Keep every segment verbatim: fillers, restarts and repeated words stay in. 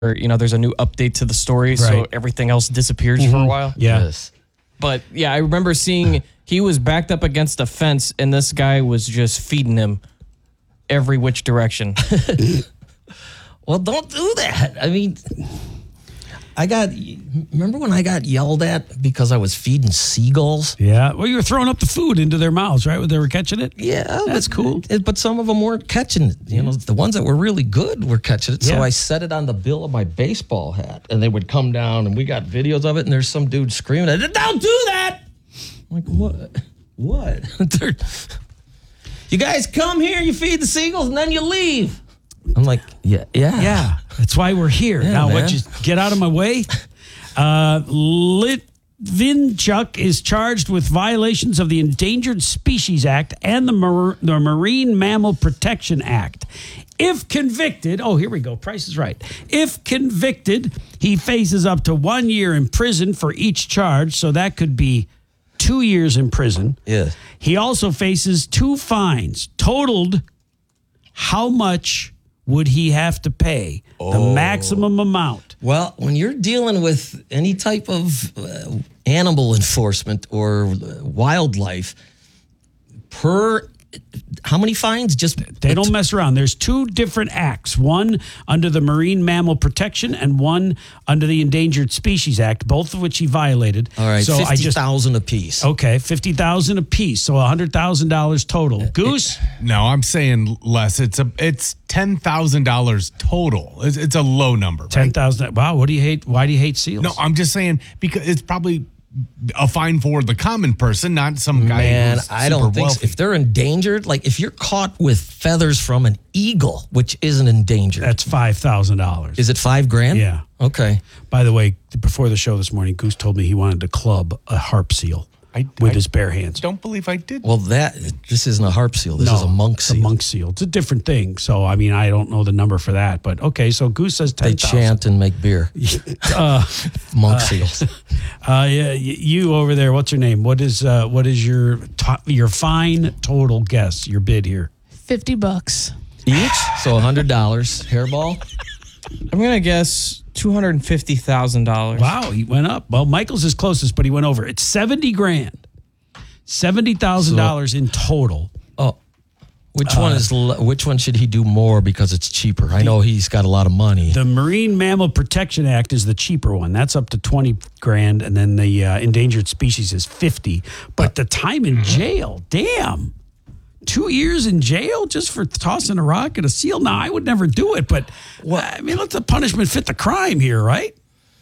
you know, there's a new update to the story, right. So everything else disappears mm-hmm. for a while. Yeah. Yes. But yeah, I remember seeing he was backed up against a fence, and this guy was just feeding him every which direction. Well, don't do that. I mean, I got, remember when I got yelled at because I was feeding seagulls? Yeah. Well, you were throwing up the food into their mouths, right? When they were catching it? Yeah. That's but, cool. But some of them weren't catching it. You know, the ones that were really good were catching it. So Yeah. I set it on the bill of my baseball hat, and they would come down, and we got videos of it, and there's some dude screaming, "Don't do that!" I'm like, what? What? You guys come here, you feed the seagulls, and then you leave. I'm like, yeah, yeah. Yeah, that's why we're here. Yeah, now, man. what? You get out of my way. Uh, Litvinchuk is charged with violations of the Endangered Species Act and the, Mar- the Marine Mammal Protection Act. If convicted, oh, here we go. Price is right. If convicted, he faces up to one year in prison for each charge. So that could be two years in prison. Yeah. He also faces two fines. Totaled, how much would he have to pay? Oh. The maximum amount. Well, when you're dealing with any type of uh, animal enforcement or uh, wildlife, per how many fines? Just They don't mess around. There's two different acts, one under the Marine Mammal Protection and one under the Endangered Species Act, both of which he violated. All right, so fifty thousand I just, apiece. Okay, fifty thousand dollars apiece, so one hundred thousand dollars total. Goose? No, I'm saying less. It's a it's ten thousand dollars total. It's, it's a low number. Right? ten thousand dollars. Wow, what do you hate? Why do you hate seals? No, I'm just saying because it's probably a fine for the common person, not some guy Man, who's I super don't think so. wealthy. If they're endangered, like if you're caught with feathers from an eagle, which isn't endangered, That's five thousand dollars. is it five grand? Yeah. Okay. By the way, before the show this morning, Goose told me he wanted to club a harp seal I- with I his bare hands. Don't believe I did. Well, that this isn't a harp seal. This no, is a monk it's seal. a monk seal. It's a different thing. So, I mean, I don't know the number for that. But, okay, so Goose says They ten thousand. chant and make beer. Uh, Monk seals. uh, yeah, y- you over there, what's your name? What is uh, what is your to- your fine total guess, your bid here? fifty bucks. Each? So one hundred dollars. Hairball? I'm going to guess two hundred fifty thousand dollars. Wow, he went up. Well, Michael's his closest, but he went over. It's seventy grand. seventy thousand dollars in total. Oh. Which one is? l- Which one should he do more because it's cheaper? I know he's got a lot of money. The Marine Mammal Protection Act is the cheaper one. That's up to twenty grand, and then the uh, Endangered Species is fifty. But the time in jail, damn. Two years in jail just for tossing a rock at a seal? Now, I would never do it, but well, I mean, let the punishment fit the crime here, right?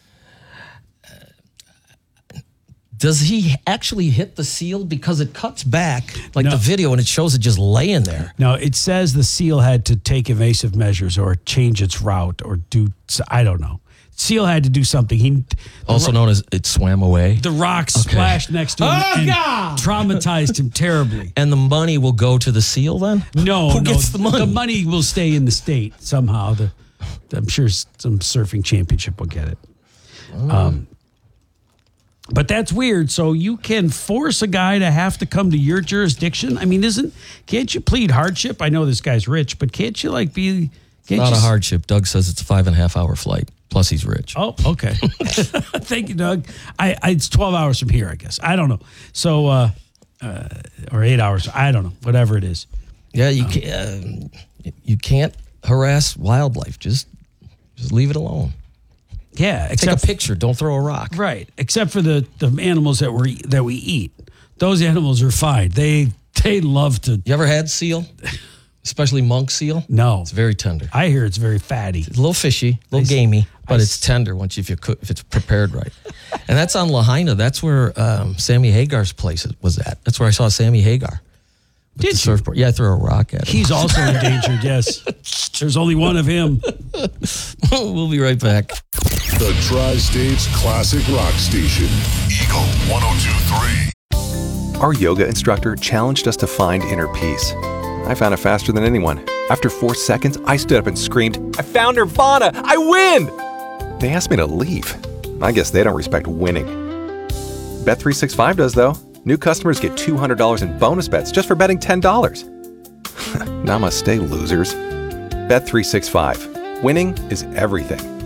Does he actually hit the seal? Because it cuts back, like No. the video, and it shows it just laying there. No, it says the seal had to take evasive measures or change its route or do, I don't know. Seal had to do something. He Also known as it swam away. The rock splashed next to him Oh, and God! traumatized him terribly. And the money will go to the seal then? No, Who no, gets the money? The money will stay in the state somehow. The, I'm sure some surfing championship will get it. Um, but that's weird. So you can force a guy to have to come to your jurisdiction. I mean, isn't can't you plead hardship? I know this guy's rich, but can't you like be? Can't Not you, a hardship. Doug says it's a five and a half hour flight. Plus, he's rich. Oh, okay. Thank you, Doug. I, I it's twelve hours from here, I guess. I don't know. So, uh, uh, or eight hours. I don't know. Whatever it is. Yeah, you can't. Uh, you can't harass wildlife. Just, just leave it alone. Yeah, Take except a picture. Don't throw a rock. right. Except for the, the animals that we that we eat. Those animals are fine. They they love to. You ever had seal? Especially monk seal? No, It's very tender. I hear it's very fatty. It's a little fishy, a little I- gamey, but I- it's tender once you, if you cook, if it's prepared right. And that's on Lahaina. That's where um, Sammy Hagar's place was at. That's where I saw Sammy Hagar. with Did the you? surfboard. Yeah, I threw a rock at him. He's also endangered. Yes, there's only one of him. We'll be right back. The Tri-States Classic Rock Station. Eagle one oh two point three. Our yoga instructor challenged us to find inner peace. I found it faster than anyone. After four seconds, I stood up and screamed, "I found Nirvana! I win!" They asked me to leave. I guess they don't respect winning. Bet three sixty-five does, though. New customers get two hundred dollars in bonus bets just for betting ten dollars. Namaste, losers. Bet three sixty-five. Winning is everything.